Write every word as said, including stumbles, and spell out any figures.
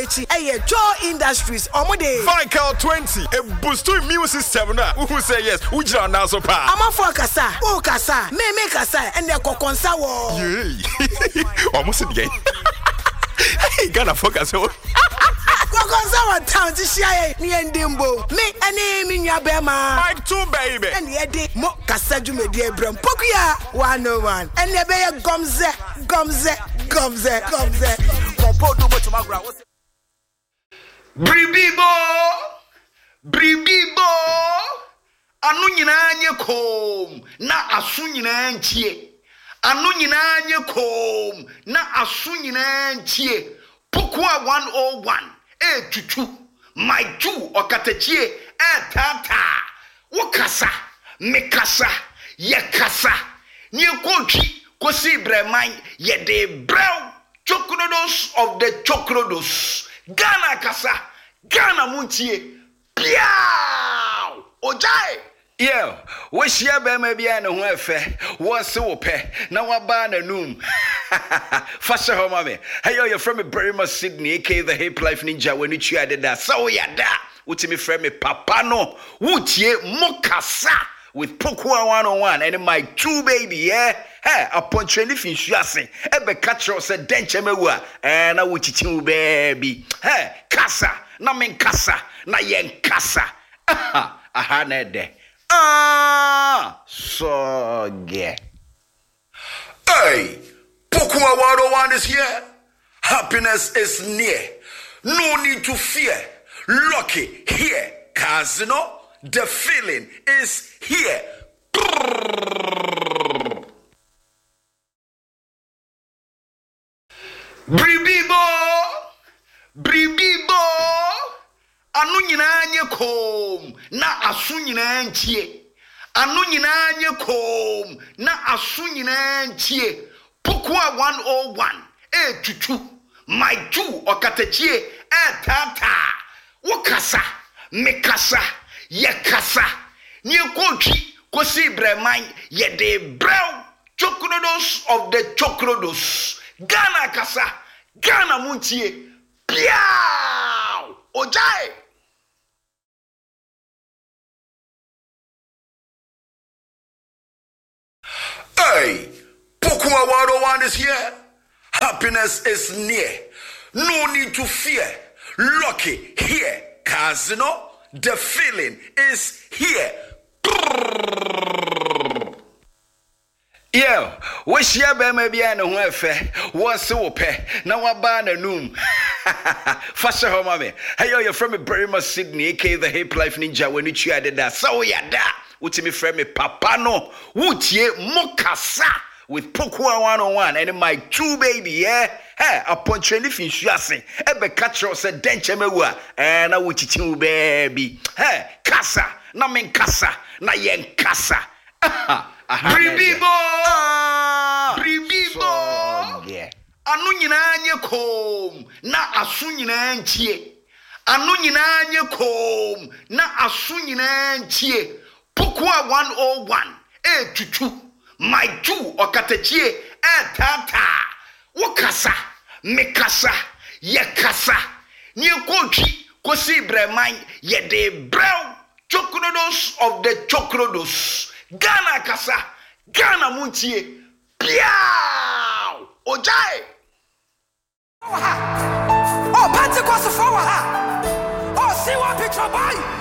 echi eye Joe Industries omode Vical twenty a boost to immune system na who say yes who jira na so pa amafo kasa o kasa me me kasa ene kokonsa wo yey almost again hey gonna focus o kokonsa wa town ti share ni endimbo me ene mi nwa be ma Mike two baby ene ye de mo kasa dwumedi ebrem pokuya one oh one ene be ye gomze gomze gomze gomze kompo do mo tumagra Bribibo Bribibo anu nyina nye kom na asu nyina ntie anu nyina nye kom na asu nyina ntie Pokua one oh one e tutu my two okatachie e tata wokasa mekasa yekasa ni kontwi kosi breman ye de brow chokrodos of the chokrodos Ghana kasa Ghana muntie piao ojai yo we share be ma bia ne ho efe wo se wo pe na waba na num fasha ho mame hey yo you from me Berima Sydney aka the Hip Life Ninja when you tua de da so ya da utimi frame me papa no wutie mokasa with Pokua one oh one and my two baby yeah hey upon training fin shuase ebe catcher said denche mewa and I would chichi baby hey kasa na men kasa na yen kasa aha aha na de ah so ge hey Pokua one oh one is here. Happiness is near. No need to fear. Lucky here. Casino. The feeling is here. Bribibo. Bribibo. Anu nyina nye kom. Na asu nyina ntie. Anu nyina nye kom. Na asu nyina ntie. Pokua one oh one e tutu my two okatachie e tata wokasa mekasa yekasa ni kontwi kosi breman ye de brow chokrodos of the chokrodos Ghana kasa Ghana muntie piao ojai hey Pokua one oh one is here. Happiness is near. No need to fear. Lucky here. Casino. The feeling is here. Yo, wish ya be maybe I know where fair. What's so pe? Now I ban a noom. Fasha ho mame. Hey yo, you're from me Berima Sydney, aka the Hip Life Ninja when you tua de da. So ya da. Utimi frame me papa no. Wutie mokasa. With Pokua one oh one and my two baby, yeah. Hey, upon training fin shuase. Ebe catcher said denche mewa and I would chichi baby. Hey, kasa, na men kasa, na yen kasa. Aha, aha. Bribibo, Bribibo. Yeah. Anu nyina nye kom na asu nyina ntie. Anu nyina nye kom na asu nyina ntie. Pokua one oh one e tutu. My two okatachie e tata wokasa mekasa yekasa ni kontwi kosi breman ye de brow chokrodos of the chokrodos Ghana kasa Ghana muntie piao ojai oh Pentecost for ha oh see one picture boy